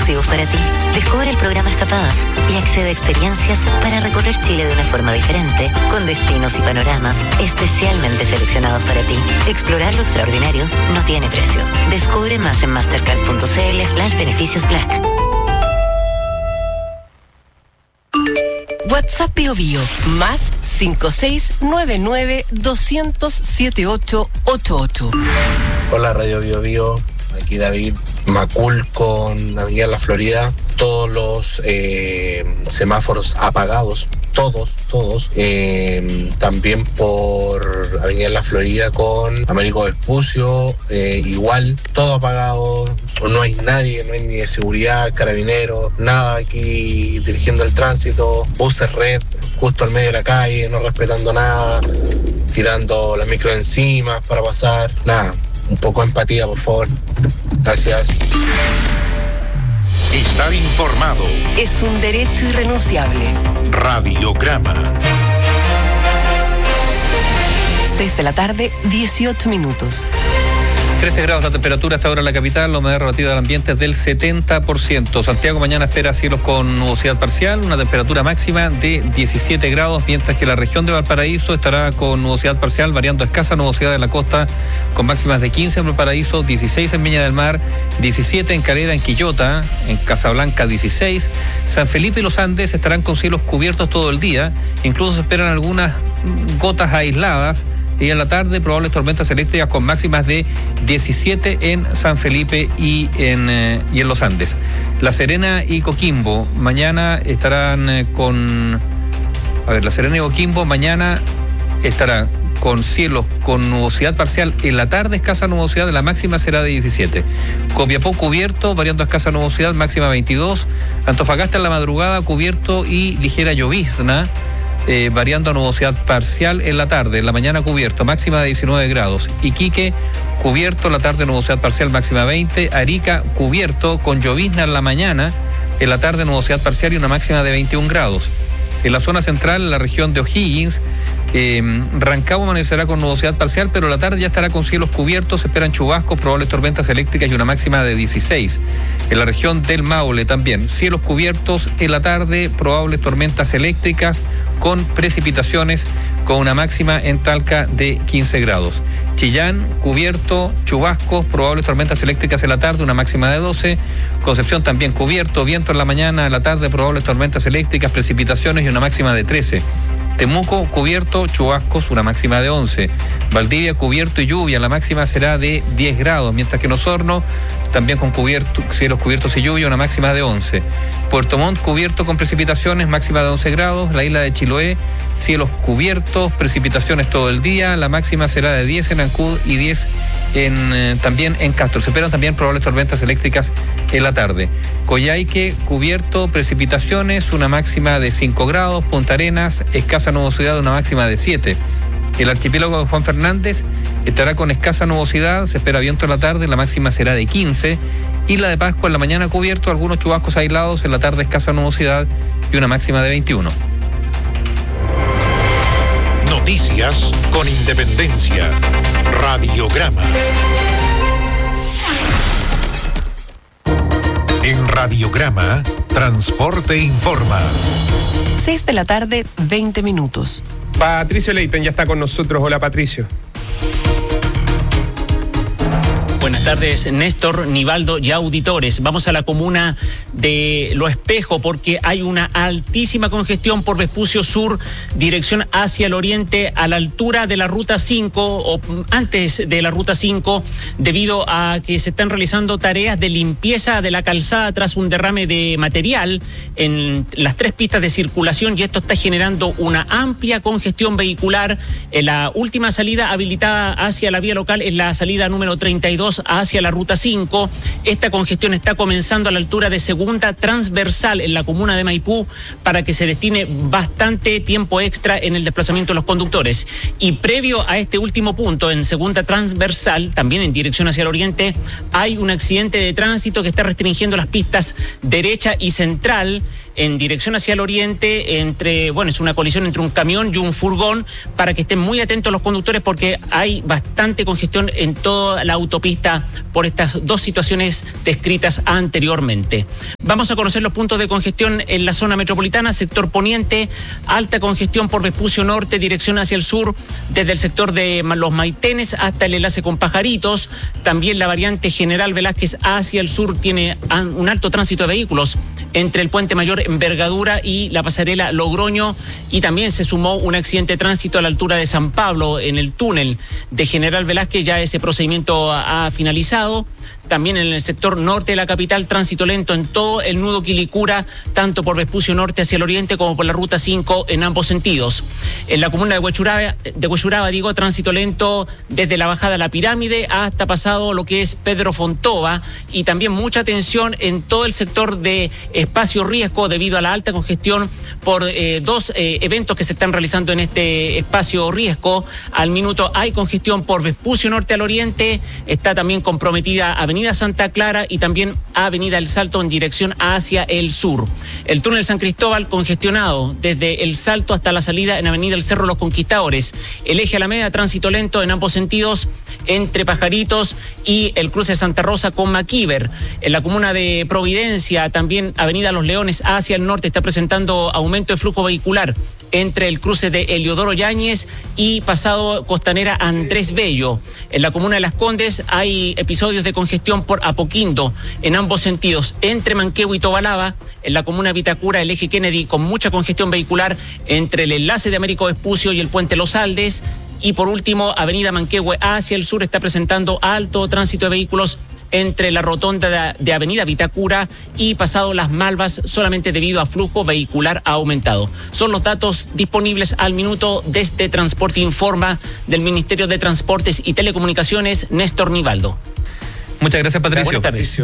exclusivos para ti. Descubre el programa Escapadas y accede a experiencias para recorrer Chile de una forma diferente, con destinos y panoramas especialmente seleccionados para ti. Explorar lo extraordinario no tiene precio. Descubre más en mastercard.cl/beneficios Black. WhatsApp Bio Bio, más 5699-200-7888. Hola Radio Bio Bio, aquí David Macul con Avenida La Florida. Todos los semáforos apagados, todos. También por Avenida La Florida con Américo Vespucio, igual, todo apagado. No hay nadie, no hay ni de seguridad, carabineros, nada aquí dirigiendo el tránsito. Buses red justo al medio de la calle, no respetando nada, tirando la micro encima para pasar. Nada, un poco de empatía, por favor. Gracias. Estar informado es un derecho irrenunciable. Radiograma. 6 de la tarde, 18 minutos. 13 grados la temperatura hasta ahora en la capital, la humedad relativa del ambiente es del 70%. Santiago mañana espera cielos con nubosidad parcial, una temperatura máxima de 17 grados, mientras que la región de Valparaíso estará con nubosidad parcial, variando escasa nubosidad en la costa, con máximas de 15 en Valparaíso, 16 en Viña del Mar, 17 en Calera, en Quillota, en Casablanca 16. San Felipe y Los Andes estarán con cielos cubiertos todo el día, incluso se esperan algunas gotas aisladas. Y en la tarde probables tormentas eléctricas con máximas de 17 en San Felipe y en Los Andes. La Serena y Coquimbo mañana estarán La Serena y Coquimbo mañana estarán con cielos con nubosidad parcial en la tarde, escasa nubosidad, la máxima será de 17. Copiapó cubierto, variando escasa nubosidad, máxima 22. Antofagasta en la madrugada cubierto y ligera llovizna. Variando a nubosidad parcial en la tarde, en la mañana cubierto, máxima de 19 grados. Iquique, cubierto, la tarde nubosidad parcial, máxima 20. Arica, cubierto, con llovizna en la mañana, en la tarde nubosidad parcial y una máxima de 21 grados. En la zona central, en la región de O'Higgins, Rancagua amanecerá con nubosidad parcial, pero la tarde ya estará con cielos cubiertos, se esperan chubascos, probables tormentas eléctricas y una máxima de 16. En la región del Maule también, cielos cubiertos en la tarde, probables tormentas eléctricas con precipitaciones, con una máxima en Talca de 15 grados. Chillán, cubierto, chubascos, probables tormentas eléctricas en la tarde, una máxima de 12. Concepción también cubierto, viento en la mañana, en la tarde, probables tormentas eléctricas, precipitaciones y una máxima de 13. Temuco, cubierto, chubascos, una máxima de 11. Valdivia, cubierto y lluvia, la máxima será de 10 grados, mientras que en Osorno, también con cielos cubiertos y lluvia, una máxima de 11. Puerto Montt, cubierto con precipitaciones, máxima de 11 grados. La isla de Chiloé, cielos cubiertos, precipitaciones todo el día, la máxima será de 10 en Ancud y 10 también en Castro. Se esperan también probables tormentas eléctricas en la tarde. Coyhaique, cubierto, precipitaciones, una máxima de 5 grados. Punta Arenas, escasa nubosidad, una máxima de 7. El archipiélago de Juan Fernández estará con escasa nubosidad, se espera viento en la tarde, la máxima será de 15. Isla de Pascua en la mañana cubierto, algunos chubascos aislados, en la tarde escasa nubosidad y una máxima de 21. Noticias con independencia. Radiograma. En Radiograma, Transporte Informa. 6 de la tarde, 20 minutos. Patricio Leiten ya está con nosotros. Hola, Patricio. Buenas tardes, Néstor, Nivaldo y auditores. Vamos a la comuna de Lo Espejo porque hay una altísima congestión por Vespucio Sur, dirección hacia el oriente, a la altura de la Ruta 5 o antes de la Ruta 5, debido a que se están realizando tareas de limpieza de la calzada tras un derrame de material en las 3 pistas de circulación, y esto está generando una amplia congestión vehicular. La última salida habilitada hacia la vía local es la salida número 32 hacia la Ruta 5. Esta congestión está comenzando a la altura de Segunda Transversal en la comuna de Maipú, para que se destine bastante tiempo extra en el desplazamiento de los conductores. Y previo a este último punto, en Segunda Transversal, también en dirección hacia el oriente, hay un accidente de tránsito que está restringiendo las pistas derecha y central en dirección hacia el oriente, es una colisión entre un camión y un furgón, para que estén muy atentos los conductores porque hay bastante congestión en toda la autopista por estas dos situaciones descritas anteriormente. Vamos a conocer los puntos de congestión en la zona metropolitana, sector poniente, alta congestión por Vespucio Norte, dirección hacia el sur, desde el sector de Los Maitenes hasta el enlace con Pajaritos. También la variante General Velázquez hacia el sur tiene un alto tránsito de vehículos entre el Puente Mayor Envergadura y la pasarela Logroño, y también se sumó un accidente de tránsito a la altura de San Pablo en el túnel de General Velázquez. Ya ese procedimiento ha finalizado. También en el sector norte de la capital, tránsito lento en todo el nudo Quilicura, tanto por Vespucio Norte hacia el oriente como por la ruta 5 en ambos sentidos. En la comuna de Huechuraba, tránsito lento desde la bajada a la Pirámide hasta pasado lo que es Pedro Fontova, y también mucha tensión en todo el sector de Espacio Riesgo debido a la alta congestión por dos eventos que se están realizando en este Espacio Riesgo. Al minuto hay congestión por Vespucio Norte al oriente, está también comprometida Avenida Santa Clara y también Avenida El Salto en dirección hacia el sur. El túnel San Cristóbal congestionado desde El Salto hasta la salida en Avenida El Cerro Los Conquistadores. El eje Alameda, tránsito lento en ambos sentidos entre Pajaritos y el cruce de Santa Rosa con Maquíver. En la comuna de Providencia, también Avenida Los Leones hacia el norte está presentando aumento de flujo vehicular entre el cruce de Eliodoro Yáñez y pasado Costanera Andrés Bello. En la comuna de Las Condes hay episodios de congestión por Apoquindo en ambos sentidos, entre Manquehue y Tobalaba. En la comuna de Vitacura, el eje Kennedy con mucha congestión vehicular entre el enlace de Américo Vespucio y el puente Los Aldes. Y por último, Avenida Manquehue hacia el sur está presentando alto tránsito de vehículos entre la rotonda de Avenida Vitacura y pasado Las Malvas, solamente debido a flujo vehicular aumentado. Son los datos disponibles al minuto desde Transporte Informa del Ministerio de Transportes y Telecomunicaciones, Néstor Nivaldo. Muchas gracias, Patricio. Buenas tardes.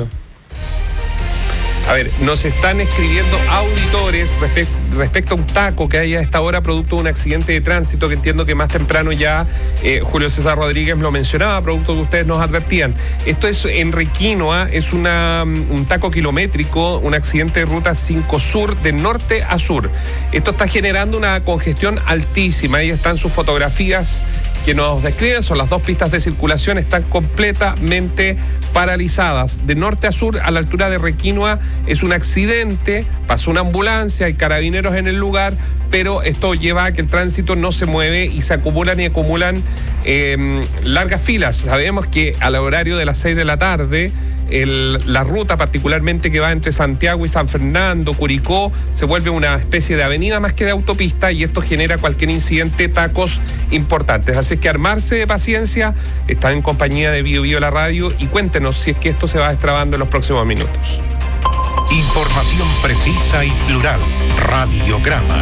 A ver, nos están escribiendo auditores respecto a un taco que hay a esta hora producto de un accidente de tránsito, que entiendo que más temprano ya Julio César Rodríguez lo mencionaba, producto que ustedes nos advertían. Esto es en Requinoa, es un taco kilométrico, un accidente de ruta 5 Sur, de norte a sur. Esto está generando una congestión altísima. Ahí están sus fotografías que nos describen, son las dos pistas de circulación, están completamente paralizadas. De norte a sur, a la altura de Requinoa, es un accidente, pasó una ambulancia, hay carabineros en el lugar, pero esto lleva a que el tránsito no se mueve y se acumulan largas filas. Sabemos que al horario de las 6 de la tarde, la ruta particularmente que va entre Santiago y San Fernando, Curicó, se vuelve una especie de avenida más que de autopista, y esto genera cualquier incidente, tacos importantes. Así que armarse de paciencia. Están en compañía de Bio Bio la radio, y cuéntenos si es que esto se va destrabando en los próximos minutos. Información precisa y plural. Radiograma.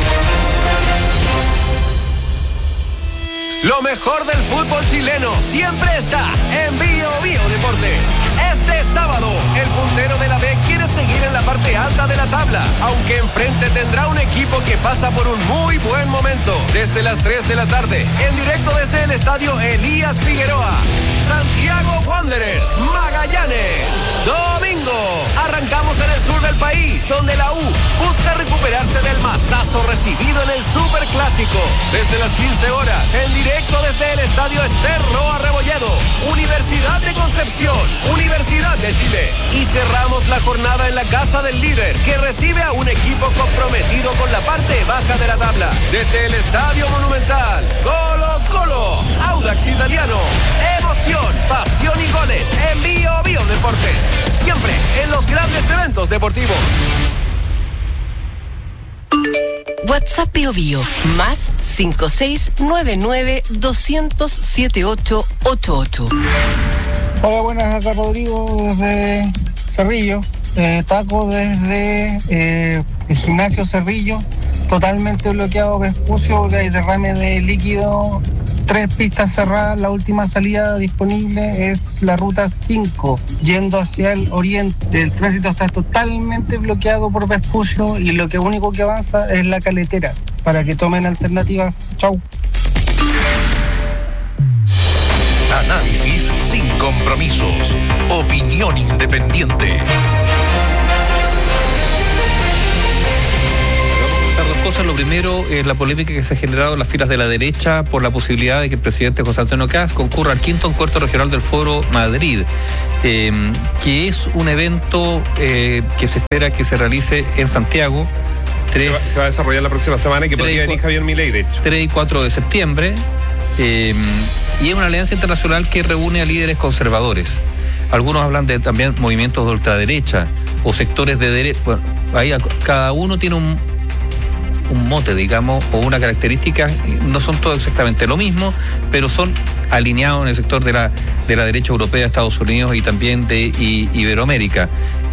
Lo mejor del fútbol chileno siempre está en Bio Bio Deportes. Este sábado, el puntero de la B quiere seguir en la parte alta de la tabla, aunque enfrente tendrá un equipo que pasa por un muy buen momento. Desde las 3 de la tarde, en directo desde el estadio Elías Figueroa, Santiago Wanderers, Magallanes. Domingo, arrancamos en el sur del país, donde la U busca recuperarse del mazazo recibido en el Superclásico. Desde las 15 horas, en directo desde el estadio Ester Roa Rebolledo, Universidad de Concepción, Universidad de Chile. Y cerramos la jornada en la casa del líder, que recibe a un equipo comprometido con la parte baja de la tabla. Desde el Estadio Monumental, Colo Colo, Audax Italiano. Emoción, pasión y goles en Bio Bio Deportes. Siempre en los grandes eventos deportivos. WhatsApp Bio Bio, más 5699-200-7888. Hola, buenas, acá Rodrigo desde Cerrillo. Taco desde el gimnasio Cerrillo, totalmente bloqueado Vespucio porque hay derrame de líquido. 3 pistas cerradas, la última salida disponible es la ruta 5, yendo hacia el oriente. El tránsito está totalmente bloqueado por Vespucio y lo único que avanza es la caletera, para que tomen alternativas. Chau. Análisis sin compromisos. Opinión independiente. Lo primero es la polémica que se ha generado en las filas de la derecha por la posibilidad de que el presidente José Antonio Kast concurra al 5º encuentro regional del Foro Madrid, que es un evento que se espera que se realice en Santiago. Se va a desarrollar la próxima semana y que podría venir Javier Milei, de hecho. 3 y 4 de septiembre. Y es una alianza internacional que reúne a líderes conservadores. Algunos hablan de también movimientos de ultraderecha o sectores de derecha. Bueno, ahí cada uno tiene un mote, digamos, o una característica. No son todos exactamente lo mismo, pero son alineados en el sector de la derecha europea, Estados Unidos y también de Iberoamérica.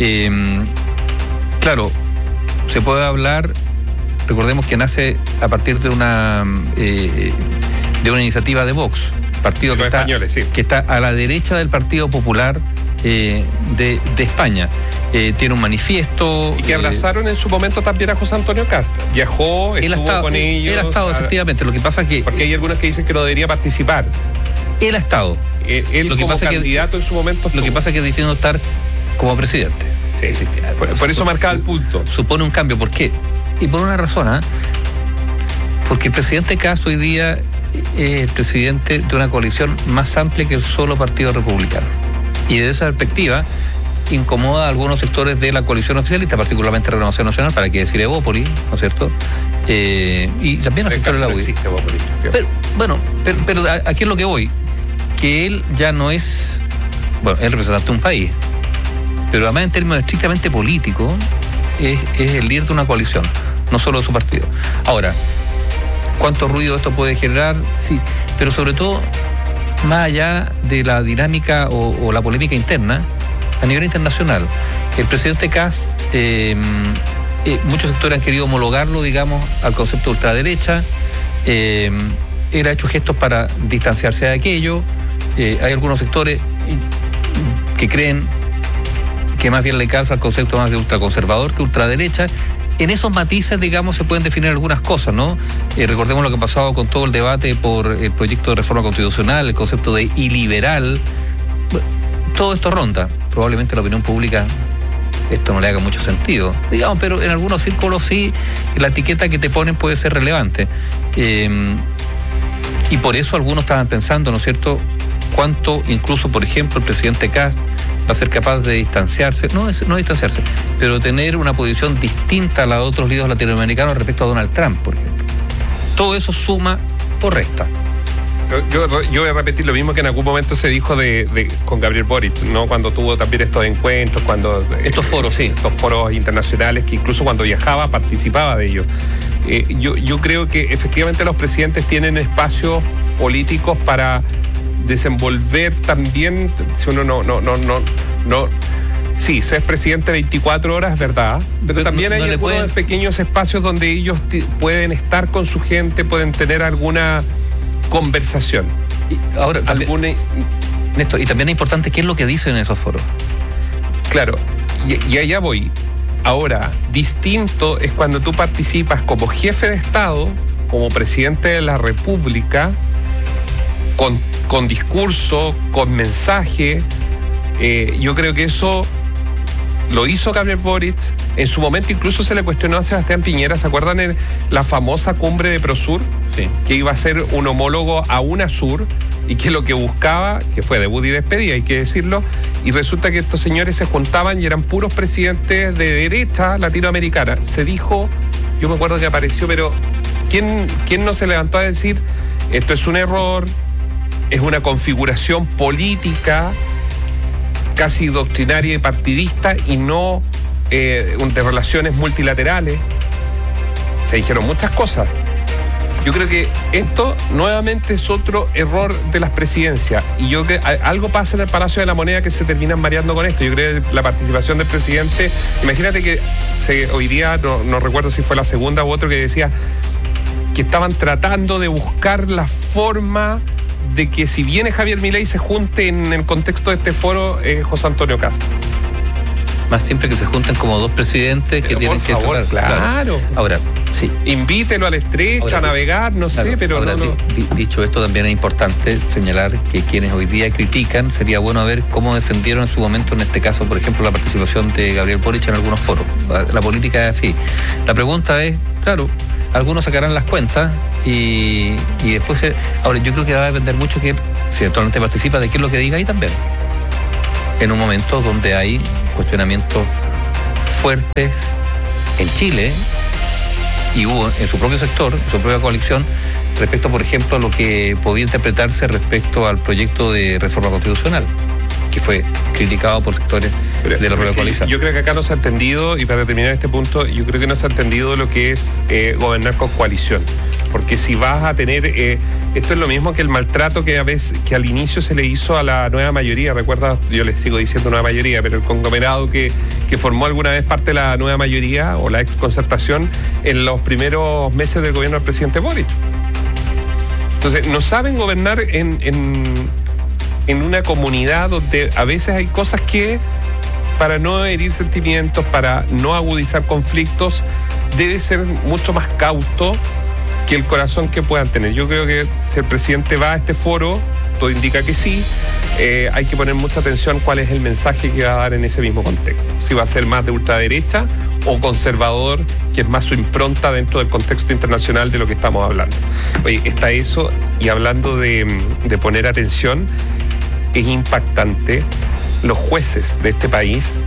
Claro, se puede hablar, recordemos que nace a partir de una iniciativa de Vox, partido que está a la derecha del Partido Popular de España. Tiene un manifiesto. Y que abrazaron en su momento también a José Antonio Kast. Viajó, estuvo con ellos. Él ha estado, efectivamente. Lo que pasa que... Porque hay algunos que dicen que no debería participar. Él ha estado. Él lo que como pasa candidato en su momento estuvo. Lo que pasa es que es distinto estar como presidente. Sí. Por eso marcaba el punto. Supone un cambio. ¿Por qué? Y por una razón, porque el presidente Kast hoy día es presidente de una coalición más amplia que el solo Partido Republicano. Y desde esa perspectiva incomoda a algunos sectores de la coalición oficialista, particularmente Renovación Nacional, para que decir Evópolis, ¿no es cierto? Y también a sectores de la UDI. Pero aquí es lo que voy, que él ya no es, bueno, es representante de un país, pero además en términos estrictamente políticos es el líder de una coalición, no solo de su partido. Ahora, ¿cuánto ruido esto puede generar? Sí, pero sobre todo, más allá de la dinámica o la polémica interna, a nivel internacional, el presidente Kast, muchos sectores han querido homologarlo, digamos, al concepto de ultraderecha. Él ha hecho gestos para distanciarse de aquello. Hay algunos sectores que creen que más bien le calza el concepto más de ultraconservador que ultraderecha. En esos matices, digamos, se pueden definir algunas cosas, ¿no? Recordemos lo que ha pasado con todo el debate por el proyecto de reforma constitucional, el concepto de iliberal. Todo esto ronda. Probablemente la opinión pública esto no le haga mucho sentido, digamos, pero en algunos círculos sí, la etiqueta que te ponen puede ser relevante. Y por eso algunos estaban pensando, ¿no es cierto?, cuánto incluso, por ejemplo, el presidente Kast va a ser capaz de distanciarse, no distanciarse, pero tener una posición distinta a la de otros líderes latinoamericanos respecto a Donald Trump, por ejemplo. Todo eso suma o resta. Yo voy a repetir lo mismo que en algún momento se dijo con Gabriel Boric, ¿no? Cuando tuvo también estos encuentros, estos foros, sí. Estos foros internacionales, que incluso cuando viajaba participaba de ellos. Yo creo que efectivamente los presidentes tienen espacios políticos para desenvolver también, si uno no sí, ser presidente 24 horas, ¿verdad? Pero también hay algunos pequeños espacios donde ellos pueden estar con su gente, pueden tener alguna conversación. Y ahora, Néstor, y también es importante qué es lo que dicen en esos foros. Claro, y allá voy. Ahora, distinto es cuando tú participas como jefe de Estado, como presidente de la República, con discurso, con mensaje. Yo creo que eso lo hizo Gabriel Boric. En su momento incluso se le cuestionó a Sebastián Piñera, ¿se acuerdan en la famosa cumbre de Prosur? Sí. Que iba a ser un homólogo a UNASUR y que lo que buscaba, que fue debut y despedida, hay que decirlo, y resulta que estos señores se juntaban y eran puros presidentes de derecha latinoamericana. Se dijo, yo me acuerdo que apareció, pero ¿quién no se levantó a decir esto es un error, es una configuración política casi doctrinaria y partidista y no de relaciones multilaterales? Se dijeron muchas cosas. Yo creo que esto nuevamente es otro error de las presidencias, y yo creo que algo pasa en el Palacio de la Moneda que se terminan mareando con esto. Yo creo que la participación del presidente, imagínate que hoy día, no recuerdo si fue la segunda u otro, que decía que estaban tratando de buscar la forma de que si viene Javier Milei se junte en el contexto de este foro José Antonio Kast. Más simple que se junten como dos presidentes. Pero que tienen que tratar. Claro. Ahora, sí. Invítelo al estrecho, ahora, a navegar, no sé, pero ahora, dicho esto, también es importante señalar que quienes hoy día critican, sería bueno ver cómo defendieron en su momento, en este caso, por ejemplo, la participación de Gabriel Boric en algunos foros. La política es así. La pregunta es, claro, algunos sacarán las cuentas y después... Ahora, yo creo que va a depender mucho que, si eventualmente participa, de qué es lo que diga ahí también. En un momento donde hay cuestionamientos fuertes en Chile, y hubo en su propio sector, en su propia coalición, respecto, por ejemplo, a lo que podía interpretarse respecto al proyecto de reforma constitucional, que fue criticado por sectores de la propia coalición. Yo creo que acá no se ha entendido, y para terminar este punto, yo creo que no se ha entendido lo que es gobernar con coalición. Porque si vas a tener, esto es lo mismo que el maltrato que al inicio se le hizo a la nueva mayoría. Recuerda, yo les sigo diciendo nueva mayoría, pero el conglomerado que formó alguna vez parte de la nueva mayoría o la ex concertación en los primeros meses del gobierno del presidente Boric. Entonces, no saben gobernar en una comunidad donde a veces hay cosas que, para no herir sentimientos, para no agudizar conflictos, debe ser mucho más cauto que el corazón que puedan tener. Yo creo que si el presidente va a este foro, todo indica que sí, hay que poner mucha atención cuál es el mensaje que va a dar en ese mismo contexto. Si va a ser más de ultraderecha o conservador, que es más su impronta dentro del contexto internacional de lo que estamos hablando. Oye, está eso, y hablando de poner atención, es impactante los jueces de este país,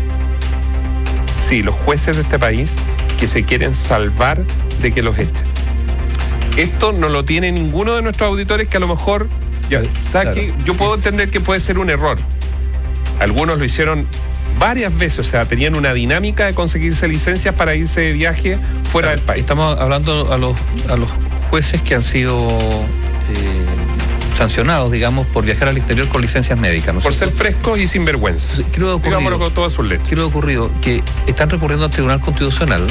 que se quieren salvar de que los echen. Esto no lo tiene ninguno de nuestros auditores, que a lo mejor, claro, que yo puedo entender que puede ser un error. Algunos lo hicieron varias veces, o sea, tenían una dinámica de conseguirse licencias para irse de viaje fuera del país. Estamos hablando a los jueces que han sido sancionados, digamos, por viajar al exterior con licencias médicas, ¿no? Por ser frescos y sinvergüenza. Digámoslo con todas sus letras. ¿Qué le ha ocurrido? Que están recurriendo al Tribunal Constitucional,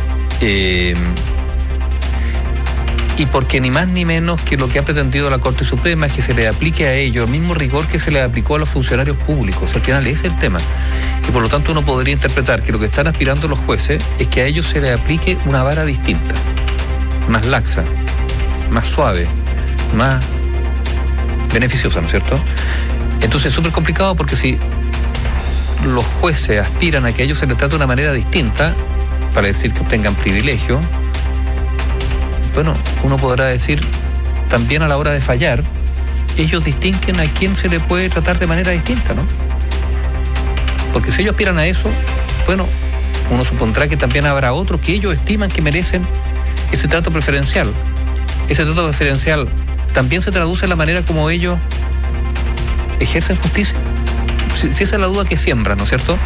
y porque ni más ni menos que lo que ha pretendido la Corte Suprema es que se le aplique a ellos el mismo rigor que se le aplicó a los funcionarios públicos. Al final ese es el tema. Y por lo tanto uno podría interpretar que lo que están aspirando los jueces es que a ellos se les aplique una vara distinta, más laxa, más suave, más beneficiosa, ¿no es cierto? Entonces es súper complicado, porque si los jueces aspiran a que a ellos se les trate de una manera distinta, para decir que obtengan privilegio, bueno, uno podrá decir también a la hora de fallar, ellos distinguen a quién se le puede tratar de manera distinta, ¿no? Porque si ellos aspiran a eso, bueno, uno supondrá que también habrá otros que ellos estiman que merecen ese trato preferencial. Ese trato preferencial también se traduce en la manera como ellos ejercen justicia. Si esa es la duda que siembran, ¿no es cierto?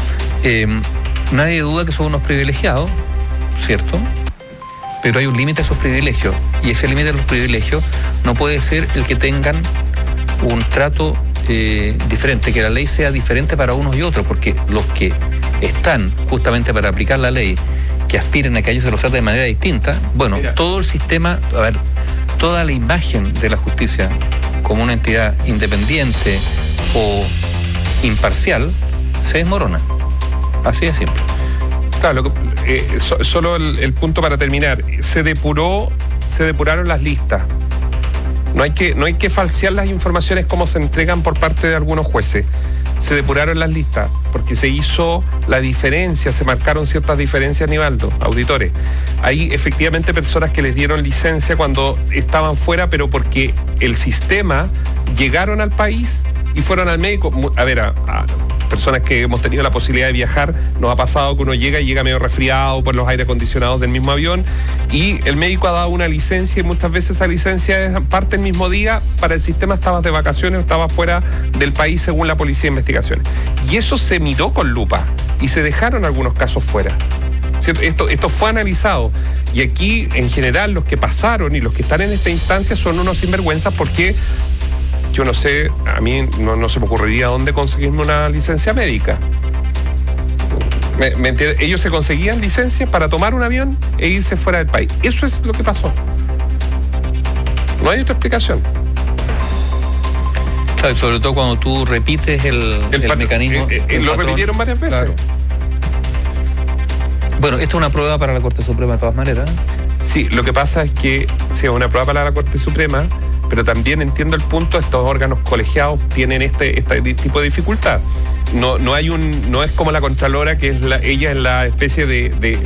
Nadie duda que son unos privilegiados, ¿cierto? Pero hay un límite a esos privilegios, y ese límite a los privilegios no puede ser el que tengan un trato diferente, que la ley sea diferente para unos y otros, porque los que están justamente para aplicar la ley, que aspiren a que a ellos se los trate de manera distinta, bueno, mira, todo el sistema, toda la imagen de la justicia como una entidad independiente o imparcial se desmorona. Así de simple. Claro, solo el punto para terminar. Se depuraron las listas. No hay que falsear las informaciones como se entregan por parte de algunos jueces. Se depuraron las listas porque se hizo la diferencia, se marcaron ciertas diferencias, Nivaldo, auditores. Hay efectivamente personas que les dieron licencia cuando estaban fuera, pero porque el sistema llegaron al país y fueron al médico. A ver, personas que hemos tenido la posibilidad de viajar, nos ha pasado que uno llega medio resfriado por los aire acondicionados del mismo avión, y el médico ha dado una licencia, y muchas veces esa licencia parte el mismo día. Para el sistema estabas de vacaciones o estabas fuera del país, según la Policía de Investigaciones. Y eso se miró con lupa y se dejaron algunos casos fuera. ¿Cierto? Esto fue analizado, y aquí en general los que pasaron y los que están en esta instancia son unos sinvergüenzas, porque yo no sé, a mí no se me ocurriría dónde conseguirme una licencia médica. ¿Me entiendes? Ellos se conseguían licencias para tomar un avión e irse fuera del país. Eso es lo que pasó. No hay otra explicación. Claro, sobre todo cuando tú repites el mecanismo. Lo repitieron varias veces. Claro. Bueno, esto es una prueba para la Corte Suprema de todas maneras. Sí, lo que pasa es que sí, es una prueba para la Corte Suprema, pero también entiendo el punto, estos órganos colegiados tienen este tipo de dificultad. No es como la Contralora, que ella es la especie de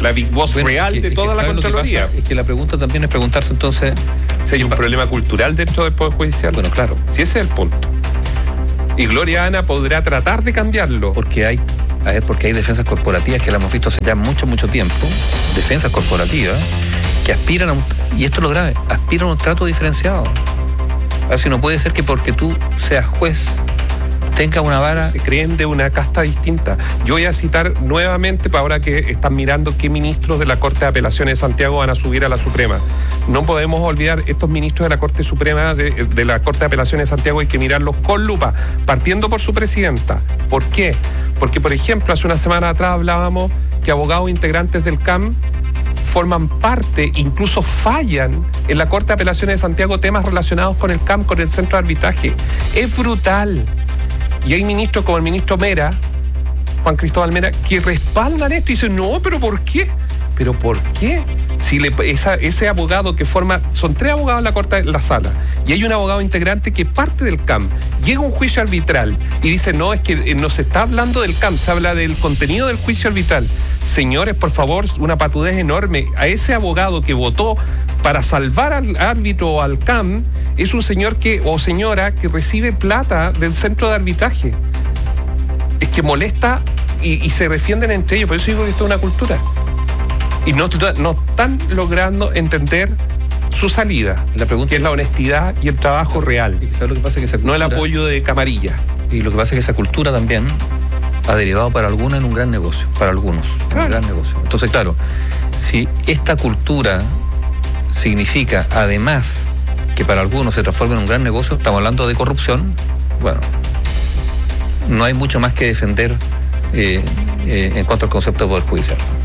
la Big Boss real de toda la Contraloría. Es que la pregunta también es preguntarse entonces si hay un problema cultural dentro del Poder Judicial. Bueno, claro. Si ese es el punto. Y Gloria Ana podrá tratar de cambiarlo. Porque hay defensas corporativas que las hemos visto hace ya mucho tiempo, defensas corporativas que aspiran a y esto es lo grave, aspiran a un trato diferenciado. A ver si no puede ser que porque tú seas juez tenga una vara. Se creen de una casta distinta. Yo voy a citar nuevamente, para ahora que están mirando qué ministros de la Corte de Apelaciones de Santiago van a subir a la Suprema. No podemos olvidar estos ministros de la Corte Suprema, de la Corte de Apelaciones de Santiago, hay que mirarlos con lupa, partiendo por su presidenta. ¿Por qué? Porque, por ejemplo, hace una semana atrás hablábamos que abogados integrantes del CAM forman parte, incluso fallan en la Corte de Apelaciones de Santiago temas relacionados con el CAM, con el centro de arbitraje. Es brutal. Y hay ministros como el ministro Mera, Juan Cristóbal Mera, que respaldan esto y dicen, no, ¿pero por qué? ¿Pero por qué? Si ese abogado que forma, son 3 abogados en la Corte, en la sala, y hay un abogado integrante que parte del CAM, llega a un juicio arbitral y dice, no, es que no se está hablando del CAM, se habla del contenido del juicio arbitral. Señores, por favor, una patudez enorme. A ese abogado que votó para salvar al árbitro o al CAM, es un señor o señora que recibe plata del centro de arbitraje. Es que molesta y se defienden entre ellos. Por eso digo que esto es una cultura. Y no están logrando entender su salida, que es la honestidad y el trabajo real. ¿Sabes lo que pasa? Que esa cultura, no el apoyo de camarilla. Y lo que pasa es que esa cultura también ha derivado para algunos en un gran negocio, para algunos, claro, un gran negocio. Entonces, claro, si esta cultura significa, además, que para algunos se transforma en un gran negocio, estamos hablando de corrupción, bueno, no hay mucho más que defender en cuanto al concepto de poder judicial.